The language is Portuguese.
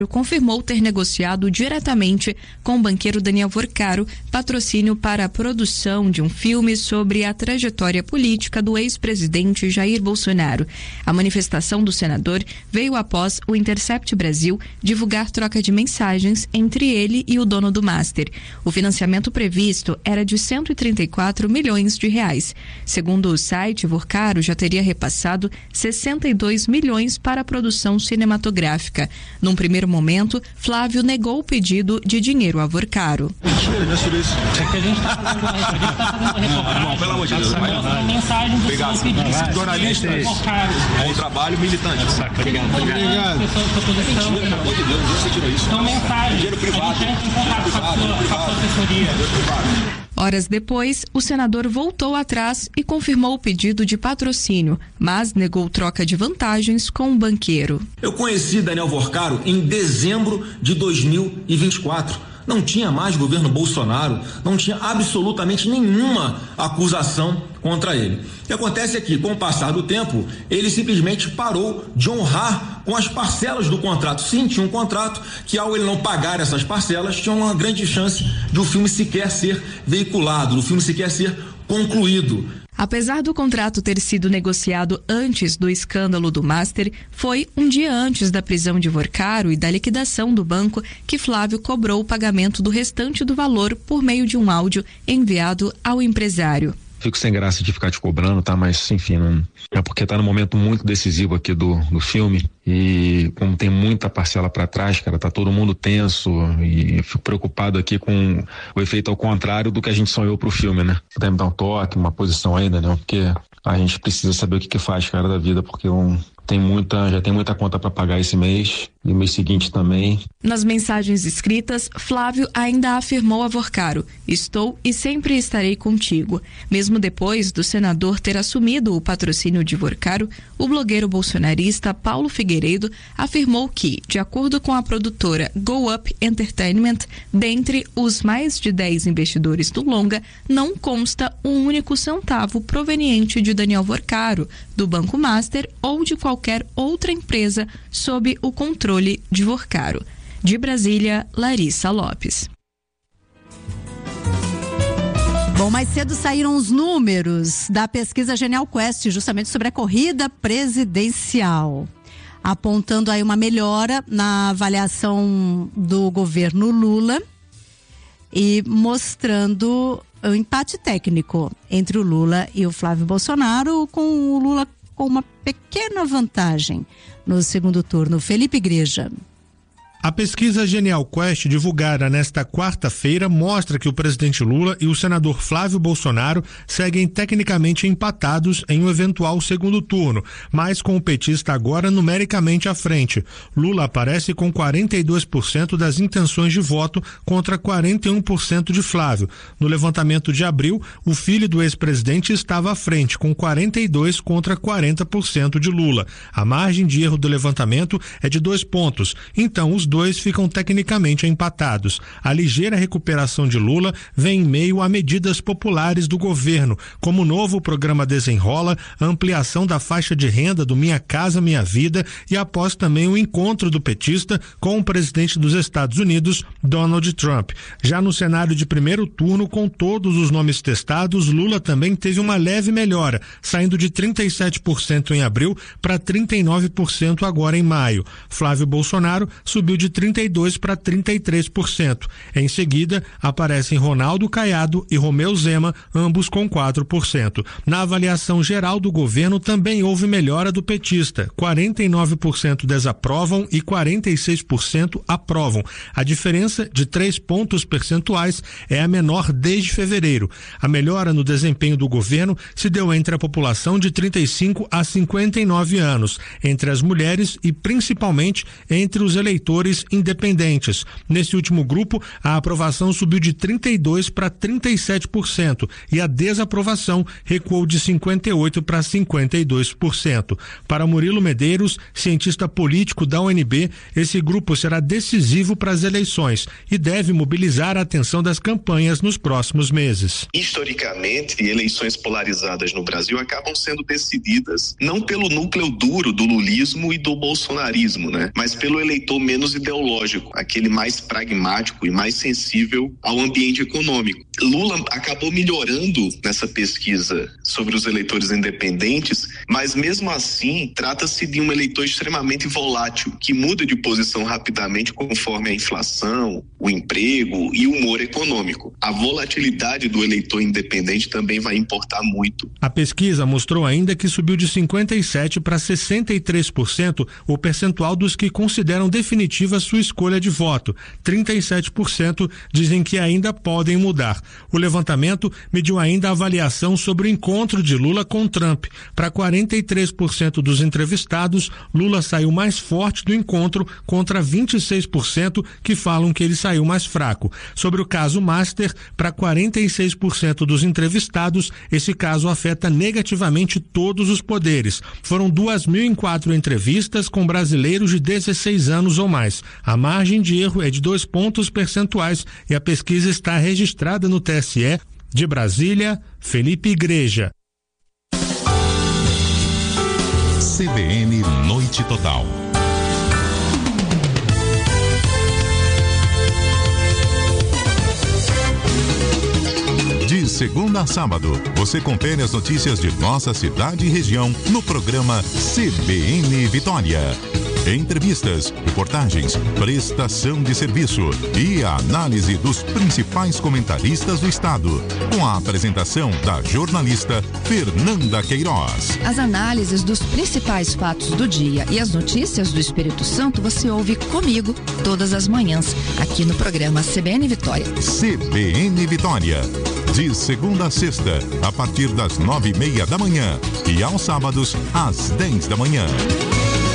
confirmou ter negociado diretamente com o banqueiro Daniel Vorcaro patrocínio para a produção de um filme sobre a trajetória política do ex-presidente Jair Bolsonaro. A manifestação do senador veio após o Intercept Brasil divulgar troca de mensagens entre ele e o dono do Master. O financiamento previsto era de 134 milhões de reais. Segundo o site, Vorcaro já teria repassado 62 milhões para a produção cinematográfica. Num primeiro momento, Flávio negou o pedido de dinheiro a Vorcaro. Mentira, não é sobre isso. É que a gente está fazendo pelo amor de Deus. Mensagem do obrigado. Jornalista é um trabalho militante. Obrigado. Mentira, pelo amor de Deus, você tirou isso. Então, mensagem. Dinheiro privado. A gente entra em contato com a sua assessoria. Horas depois, o senador voltou atrás e confirmou o pedido de patrocínio, mas negou troca de vantagens com o banqueiro. Eu conheci Daniel Vorcaro em dezembro de 2024. Não tinha mais governo Bolsonaro, não tinha absolutamente nenhuma acusação contra ele. O que acontece é que, com o passar do tempo, ele simplesmente parou de honrar com as parcelas do contrato. Sim, tinha um contrato que, ao ele não pagar essas parcelas, tinha uma grande chance de o filme sequer ser veiculado, do filme sequer ser concluído. Apesar do contrato ter sido negociado antes do escândalo do Master, foi um dia antes da prisão de Vorcaro e da liquidação do banco que Flávio cobrou o pagamento do restante do valor por meio de um áudio enviado ao empresário. Fico sem graça de ficar te cobrando, tá? Mas, enfim, não... é porque tá num momento muito decisivo aqui do filme e como tem muita parcela pra trás, cara, tá todo mundo tenso e eu fico preocupado aqui com o efeito ao contrário do que a gente sonhou pro filme, né? Puder me dar um toque, uma posição ainda, né? Porque a gente precisa saber o que faz, cara, da vida, porque já tem muita conta para pagar esse mês e o mês seguinte também. Nas mensagens escritas, Flávio ainda afirmou a Vorcaro: estou e sempre estarei contigo. Mesmo depois do senador ter assumido o patrocínio de Vorcaro, o blogueiro bolsonarista Paulo Figueiredo afirmou que, de acordo com a produtora Go Up Entertainment, dentre os mais de 10 investidores do longa, não consta um único centavo proveniente de Daniel Vorcaro, do Banco Master ou de qualquer outra empresa sob o controle de Vorcaro. De Brasília, Larissa Lopes. Bom, mais cedo saíram os números da pesquisa Genial Quest, justamente sobre a corrida presidencial, apontando aí uma melhora na avaliação do governo Lula e mostrando o empate técnico entre o Lula e o Flávio Bolsonaro, com o Lula com uma pequena vantagem no segundo turno. Felipe Igreja. A pesquisa Genial Quest, divulgada nesta quarta-feira, mostra que o presidente Lula e o senador Flávio Bolsonaro seguem tecnicamente empatados em um eventual segundo turno, mas com o petista agora numericamente à frente. Lula aparece com 42% das intenções de voto contra 41% de Flávio. No levantamento de abril, o filho do ex-presidente estava à frente, com 42% contra 40% de Lula. A margem de erro do levantamento é de 2 pontos. Então, os dois ficam tecnicamente empatados. A ligeira recuperação de Lula vem em meio a medidas populares do governo, como o novo programa Desenrola, a ampliação da faixa de renda do Minha Casa Minha Vida e após também o encontro do petista com o presidente dos Estados Unidos, Donald Trump. Já no cenário de primeiro turno, com todos os nomes testados, Lula também teve uma leve melhora, saindo de 37% em abril para 39% agora em maio. Flávio Bolsonaro subiu de 32% para 33%. Em seguida, aparecem Ronaldo Caiado e Romeu Zema, ambos com 4%. Na avaliação geral do governo, também houve melhora do petista. 49% desaprovam e 46% aprovam. A diferença de 3 pontos percentuais é a menor desde fevereiro. A melhora no desempenho do governo se deu entre a população de 35 a 59 anos, entre as mulheres e principalmente entre os eleitores independentes. Nesse último grupo, a aprovação subiu de 32% para 37% e a desaprovação recuou de 58% para 52%. Para Murilo Medeiros, cientista político da UNB, esse grupo será decisivo para as eleições e deve mobilizar a atenção das campanhas nos próximos meses. Historicamente, eleições polarizadas no Brasil acabam sendo decididas não pelo núcleo duro do lulismo e do bolsonarismo, né? Mas pelo eleitor menos ideológico, aquele mais pragmático e mais sensível ao ambiente econômico. Lula acabou melhorando nessa pesquisa sobre os eleitores independentes, mas mesmo assim trata-se de um eleitor extremamente volátil, que muda de posição rapidamente conforme a inflação, o emprego e o humor econômico. A volatilidade do eleitor independente também vai importar muito. A pesquisa mostrou ainda que subiu de 57% para 63% o percentual dos que consideram definitiva sua escolha de voto. 37% dizem que ainda podem mudar. O levantamento mediu ainda a avaliação sobre o encontro de Lula com Trump. Para 43% dos entrevistados, Lula saiu mais forte do encontro contra 26% que falam que ele saiu mais fraco. Sobre o caso Master, para 46% dos entrevistados, esse caso afeta negativamente todos os poderes. Foram 2.004 entrevistas com brasileiros de 16 anos ou mais. A margem de erro é de 2 pontos percentuais e a pesquisa está registrada no TSE. De Brasília, Felipe Igreja. CBN Noite Total. De segunda a sábado, você confere as notícias de nossa cidade e região no programa CBN Vitória. Entrevistas, reportagens, prestação de serviço e a análise dos principais comentaristas do estado, com a apresentação da jornalista Fernanda Queiroz. As análises dos principais fatos do dia e as notícias do Espírito Santo você ouve comigo todas as manhãs, aqui no programa CBN Vitória. CBN Vitória, de segunda a sexta, a partir das 9:30 da manhã e aos sábados, às 10 da manhã.